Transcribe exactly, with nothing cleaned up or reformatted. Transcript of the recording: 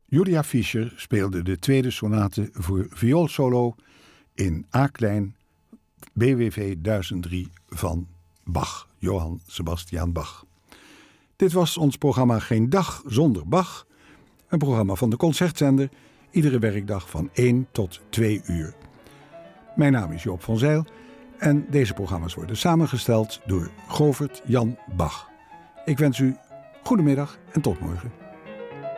Julia Fischer speelde de tweede sonate voor vioolsolo in A-klein B W V duizend drie van Bach, Johann Sebastian Bach. Dit was ons programma Geen Dag Zonder Bach, een programma van de Concertzender, iedere werkdag van één tot twee uur. Mijn naam is Joop van Zijl en deze programma's worden samengesteld door Govert Jan Bach. Ik wens u goedemiddag en tot morgen.